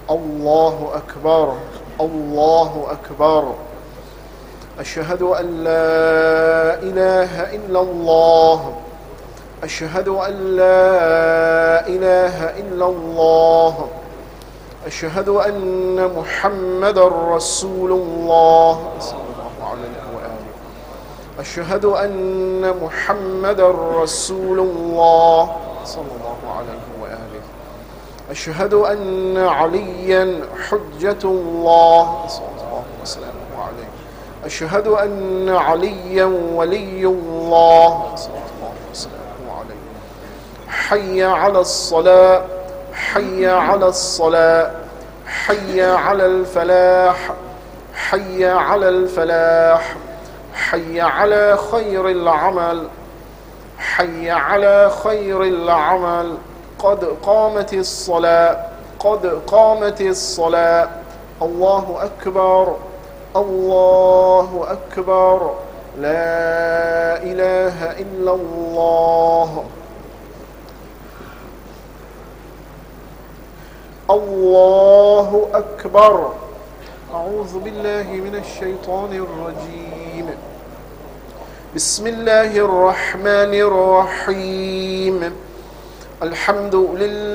الله أكبر الله أكبر. أشهد أن لا إله إلا الله. أشهد أن لا إله إلا الله. أشهد أن محمد رسول الله صلى الله عليه وآله. أشهد أن محمد رسول الله صلى الله عليه وآله. أشهد أن عليا حجة الله صلى الله وسلم عليه. أشهد أن عليا ولي الله صلى الله وسلم عليه. حي على الصلاة حي على الصلاة حي على الفلاح حي على الفلاح حي على خير العمل حي على خير العمل. قد قامت الصلاة قد قامت الصلاة. الله أكبر الله أكبر. لا إله إلا الله. الله أكبر. أعوذ بالله من الشيطان الرجيم. بسم الله الرحمن الرحيم. الحمد لله.